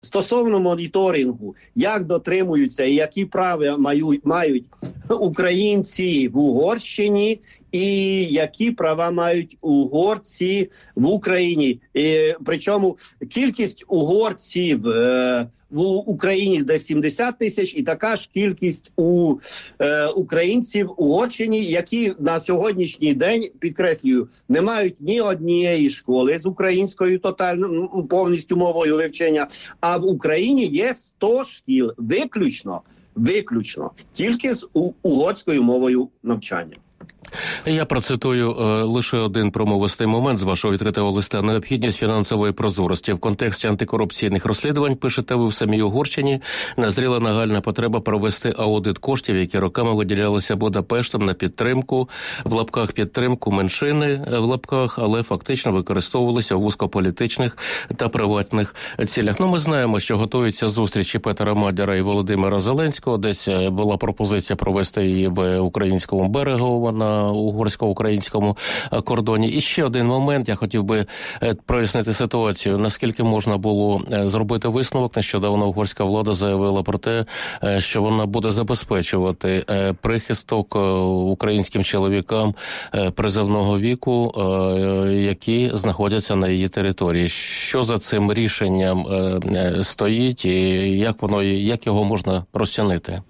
Стосовно моніторингу, як дотримуються і які права мають українці в Угорщині і які права мають угорці в Україні. Причому кількість угорців в Україні десь 70 тисяч і така ж кількість у українців в Угорщині, які на сьогоднішній день, підкреслюю, не мають ні однієї школи з українською тотально, повністю мовою вивчення, а в Україні є 100 шкіл, виключно, тільки з угорською мовою навчання. Я процитую лише один промовистий момент з вашого відкритого листа. Необхідність фінансової прозорості в контексті антикорупційних розслідувань, пишете ви в самій Угорщині, назріла нагальна потреба провести аудит коштів, які роками виділялися Будапештом на підтримку, в лапках підтримку меншини, в лапках, але фактично використовувалися у вузькополітичних та приватних цілях. Ми знаємо, що готуються зустрічі Петера Мадяра і Володимира Зеленського. Десь була пропозиція провести її в українському берегу, на угорсько-українському кордоні. І ще один момент, я хотів би прояснити ситуацію. Наскільки можна було зробити висновок? Нещодавно угорська влада заявила про те, що вона буде забезпечувати прихисток українським чоловікам призовного віку, які знаходяться на її території. Що за цим рішенням стоїть і як його можна розцінити?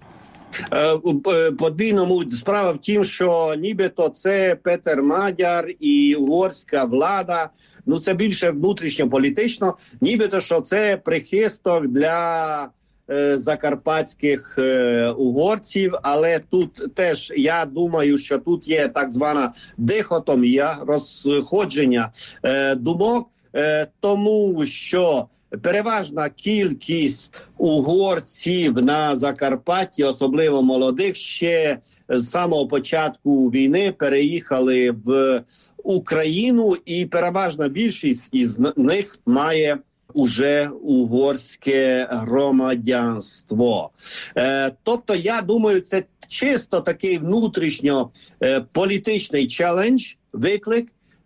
Подвійному справа в тім, що нібито це Петер Мадяр і угорська влада, це більше внутрішньополітично, нібито що це прихисток для закарпатських угорців, але тут теж, я думаю, що тут є так звана дихотомія, розходження думок, тому що переважна кількість угорців на Закарпатті, особливо молодих, ще з самого початку війни переїхали в Україну, і переважна більшість із них має уже угорське громадянство. Тобто, я думаю, це чисто такий внутрішньополітичний челендж, виклик,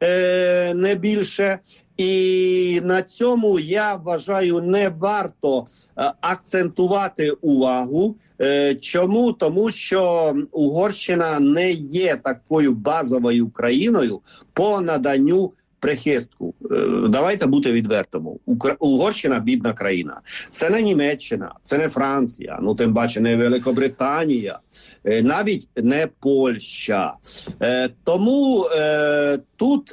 не більше. І на цьому, я вважаю, не варто акцентувати увагу. Чому? Тому що Угорщина не є такою базовою країною по наданню прихистку. Давайте бути відвертими. Угорщина – бідна країна. Це не Німеччина, це не Франція, тим паче не Великобританія, навіть не Польща. Тому тут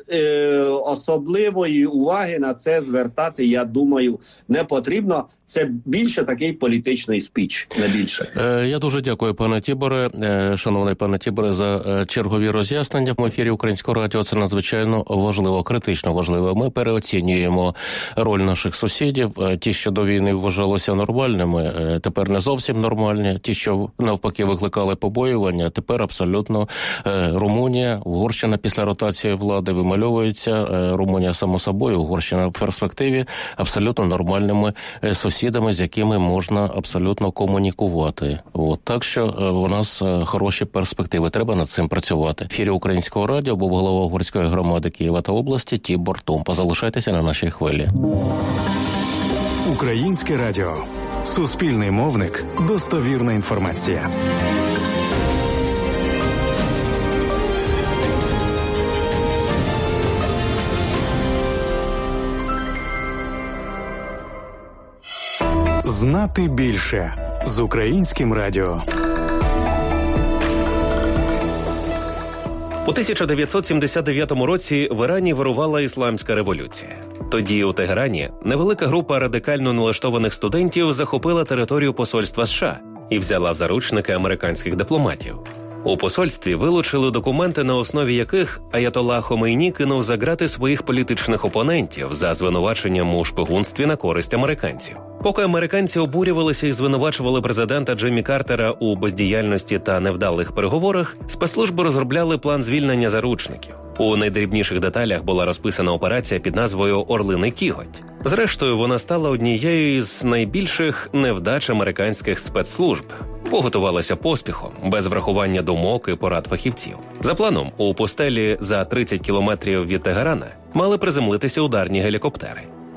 особливої уваги на це звертати, я думаю, не потрібно. Це більше такий політичний спіч, не більше. Я дуже дякую, пане Тіборе, шановний пане Тіборе, за чергові роз'яснення в ефірі Українського радіо. Це надзвичайно важливо, критично важливо. Ми переоцінюємо роль наших сусідів. Ті, що до війни вважалися нормальними, тепер не зовсім нормальні. Ті, що навпаки викликали побоювання, тепер абсолютно Румунія, Угорщина після ротації влади вимальовується. Румунія, само собою, Угорщина в перспективі абсолютно нормальними сусідами, з якими можна абсолютно комунікувати. Так що у нас хороші перспективи. Треба над цим працювати. В ефірі Українського радіо був голова угорської громади Києва та області Тібор Томпа. Залишайтеся на нашій хвилі. Українське радіо. Суспільний мовник. Достовірна інформація. Знати більше з Українським радіо. У 1979 році в Ірані вирувала ісламська революція. Тоді у Тегерані невелика група радикально налаштованих студентів захопила територію посольства США і взяла в заручники американських дипломатів. У посольстві вилучили документи, на основі яких аятолла Хомейні кинув за ґрати своїх політичних опонентів за звинуваченням у шпигунстві на користь американців. Поки американці обурювалися і звинувачували президента Джиммі Картера у бездіяльності та невдалих переговорах, спецслужби розробляли план звільнення заручників. У найдрібніших деталях була розписана операція під назвою «Орлиний кіготь». Зрештою, вона стала однією із найбільших невдач американських спецслужб, бо готувалася поспіхом, без врахування думок і порад фахівців. За планом, у пустелі за 30 кілометрів від Тегерана мали приземлитися ударні гелікоптери.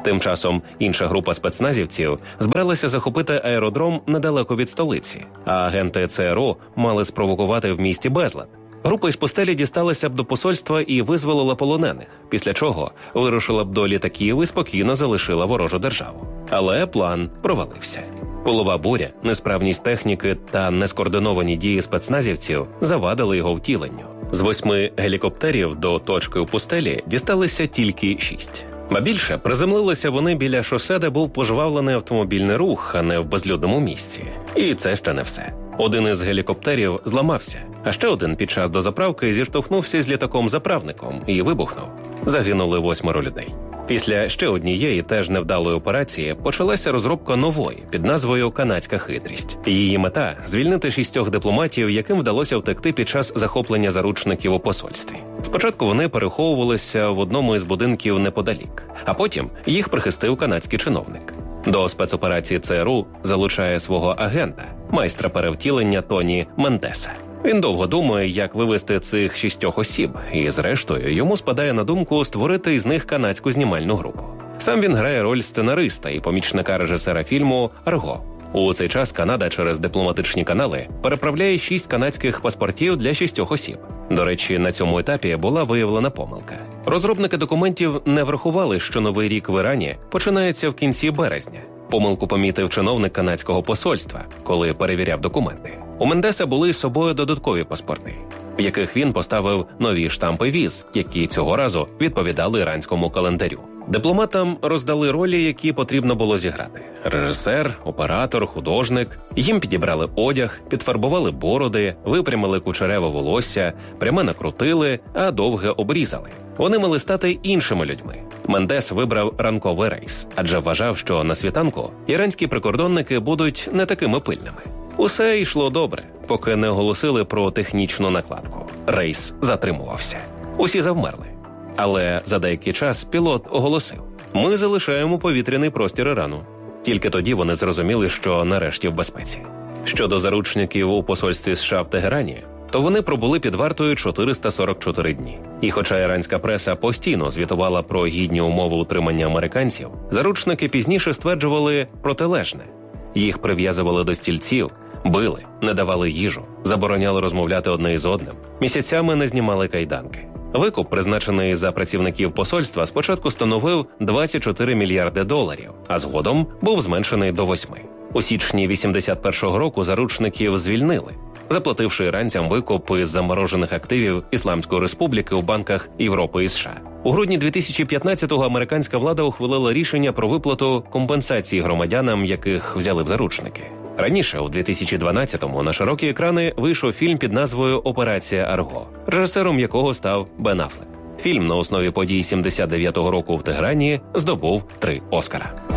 Тим часом інша група спецназівців збиралася захопити аеродром недалеко від столиці, а агенти ЦРУ мали спровокувати в місті безлад. Група із пустелі дісталася б до посольства і визволила полонених, після чого вирушила б до літаків і спокійно залишила ворожу державу. Але план провалився. Пилова буря, несправність техніки та нескоординовані дії спецназівців завадили його втіленню. З 8 гелікоптерів до точки у пустелі дісталися тільки 6. Ба більше, приземлилися вони біля шосе, де був пожвавлений автомобільний рух, а не в безлюдному місці. І це ще не все. Один із гелікоптерів зламався, а ще один під час дозаправки зіштовхнувся з літаком-заправником і вибухнув. Загинули 8 людей. Після ще однієї теж невдалої операції почалася розробка нової під назвою «Канадська хитрість». Її мета – звільнити 6 дипломатів, яким вдалося втекти під час захоплення заручників у посольстві. Спочатку вони переховувалися в одному із будинків неподалік, а потім їх прихистив канадський чиновник. До спецоперації ЦРУ залучає свого агента, майстра перевтілення Тоні Мендеса. Він довго думає, як вивести цих 6 осіб, і зрештою йому спадає на думку створити із них канадську знімальну групу. Сам він грає роль сценариста і помічника режисера фільму «Арго». У цей час Канада через дипломатичні канали переправляє 6 канадських паспортів для 6 осіб. До речі, на цьому етапі була виявлена помилка. Розробники документів не врахували, що Новий рік в Ірані починається в кінці березня. Помилку помітив чиновник канадського посольства, коли перевіряв документи. У Мендеса були з собою додаткові паспорти, в яких він поставив нові штампи віз, які цього разу відповідали іранському календарю. Дипломатам роздали ролі, які потрібно було зіграти. Режисер, оператор, художник. Їм підібрали одяг, підфарбували бороди, випрямили кучеряве волосся, пряме накрутили, а довге обрізали. Вони мали стати іншими людьми. Мендес вибрав ранковий рейс, адже вважав, що на світанку іранські прикордонники будуть не такими пильними. Усе йшло добре, поки не оголосили про технічну накладку. Рейс затримувався. Усі завмерли. Але за деякий час пілот оголосив: «Ми залишаємо повітряний простір Ірану». Тільки тоді вони зрозуміли, що нарешті в безпеці. Щодо заручників у посольстві США в Тегерані, то вони пробули під вартою 444 дні. І хоча іранська преса постійно звітувала про гідні умови утримання американців, заручники пізніше стверджували протилежне. Їх прив'язували до стільців, били, не давали їжу, забороняли розмовляти одне із одним, місяцями не знімали кайданки. Викуп, призначений за працівників посольства, спочатку становив 24 мільярди доларів, а згодом був зменшений до 8. У січні 81-го року заручників звільнили, заплативши іранцям викуп із заморожених активів Ісламської Республіки у банках Європи і США. У грудні 2015-го американська влада ухвалила рішення про виплату компенсації громадянам, яких взяли в заручники. Раніше, у 2012-му, на широкі екрани вийшов фільм під назвою «Операція Арго», режисером якого став Бен Аффлек. Фільм на основі подій 79-го року в Тегерані здобув 3 Оскара.